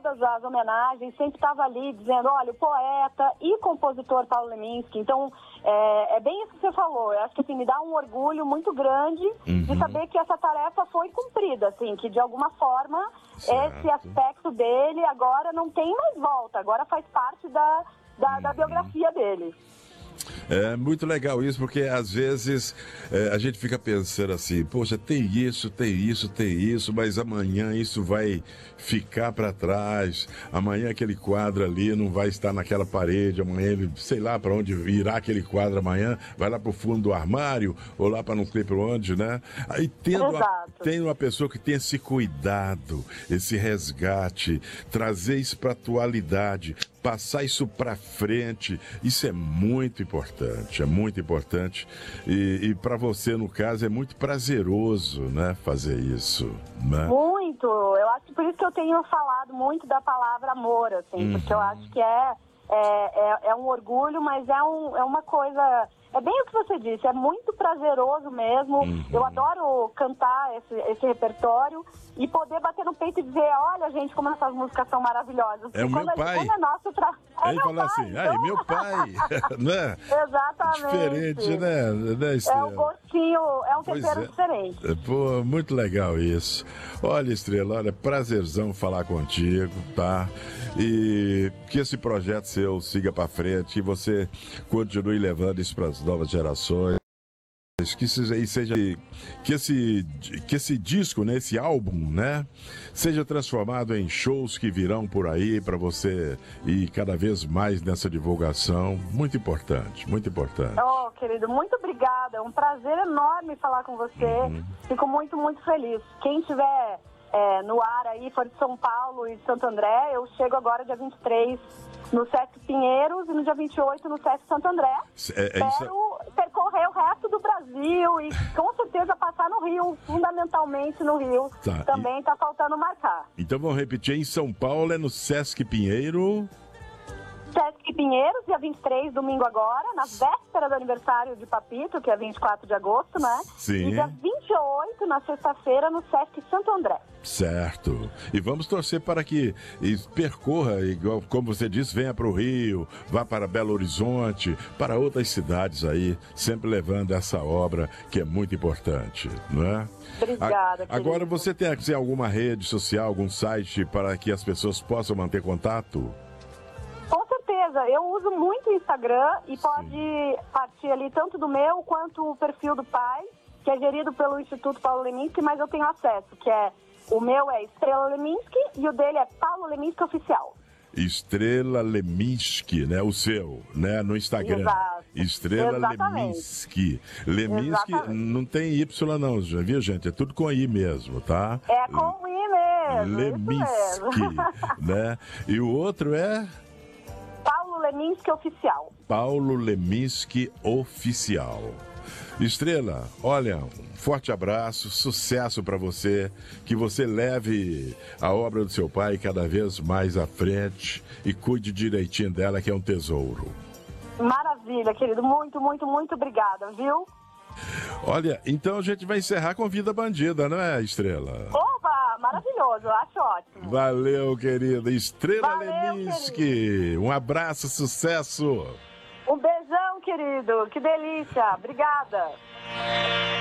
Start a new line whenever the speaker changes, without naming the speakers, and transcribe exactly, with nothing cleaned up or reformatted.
todas as homenagens, sempre estava ali dizendo, olha, o poeta e compositor Paulo Leminski. Então, é, é bem isso que você falou. Eu acho que assim, me dá um orgulho muito grande
Uhum.
de saber que essa tarefa foi cumprida, assim, que de alguma forma
Certo.
esse aspecto dele agora não tem mais volta, agora faz parte da, da, da biografia dele.
É muito legal isso, porque às vezes é, a gente fica pensando assim, poxa, tem isso, tem isso, tem isso, mas amanhã isso vai ficar para trás, amanhã aquele quadro ali não vai estar naquela parede, amanhã ele, sei lá para onde virá aquele quadro amanhã, vai lá para o fundo do armário, ou lá para não sei para onde, né? Aí tendo uma, tem uma pessoa que tem esse cuidado, esse resgate, trazer isso para a atualidade, passar isso para frente, isso é muito importante, é muito importante. E, e para você, no caso, é muito prazeroso, né, fazer isso, né?
Muito! Eu acho que por isso que eu tenho falado muito da palavra amor, assim,
Uhum.
porque eu acho que é, é, é, é um orgulho, mas é, um, é uma coisa... É bem o que você disse, é muito prazeroso mesmo.
Uhum.
Eu adoro cantar esse, esse repertório e poder bater no peito e dizer, olha, gente, como essas músicas são maravilhosas.
É o
quando
meu
a,
pai.
Quando é nosso tra... é
Aí
meu
falar
pai,
assim, ai, meu pai, né?
Exatamente.
Diferente, né? né
É um gostinho, é um
Pois
tempero
é.
diferente.
É, pô, muito legal isso. Olha, Estrela, olha, prazerzão falar contigo, tá? E que esse projeto seu siga pra frente, que você continue levando isso para as novas gerações. Que seja, seja que esse que esse disco, né, esse álbum, né, seja transformado em shows que virão por aí para você ir cada vez mais nessa divulgação. Muito importante, muito importante.
Oh, querido, muito obrigada. É um prazer enorme falar com você.
Uhum.
Fico muito, muito feliz. Quem tiver é, no ar aí, for de São Paulo e de Santo André, eu chego agora dia vinte e três no Sesc Pinheiros e no dia vinte e oito no Sesc Santo André.
É, é isso...
Espero percorrer o resto do Brasil e com certeza passar no Rio, fundamentalmente no Rio.
Tá,
Também está
e...
faltando marcar.
Então vamos repetir, em São Paulo é no Sesc Pinheiro...
Sesc Pinheiros, dia vinte e três, domingo agora, na véspera do aniversário de Papito, que é vinte e quatro de agosto, né?
Sim.
E dia vinte e oito, na sexta-feira, no Sesc Santo André.
Certo. E vamos torcer para que percorra, igual como você disse, venha para o Rio, vá para Belo Horizonte, para outras cidades aí, sempre levando essa obra que é muito importante, não é?
Obrigada,
A, agora você tem assim, alguma rede social, algum site para que as pessoas possam manter contato?
Com certeza, eu uso muito o Instagram e
Sim.
pode partir ali tanto do meu quanto o perfil do pai, que é gerido pelo Instituto Paulo Leminski, mas eu tenho acesso, que é, o meu é Estrela Leminski e o dele é Paulo Leminski Oficial.
Estrela Leminski, né? O seu, né? No Instagram.
Exato.
Estrela
Exatamente.
Leminski. Leminski
Exatamente.
não tem Y não, viu, gente? É tudo com I mesmo, tá?
É com I mesmo,
Leminski,
isso mesmo.
né? E o outro é...
Paulo Leminski Oficial.
Paulo Leminski Oficial. Estrela, olha, um forte abraço, sucesso para você, que você leve a obra do seu pai cada vez mais à frente e cuide direitinho dela, que é um tesouro.
Maravilha, querido, muito, muito, muito obrigada, viu?
Olha, então a gente vai encerrar com Vida Bandida, não é, Estrela?
Oba, maravilhoso, acho ótimo.
Valeu, querida. Estrela
Valeu,
Leminski,
querido.
um abraço, sucesso.
Um beijão, querido, que delícia, obrigada.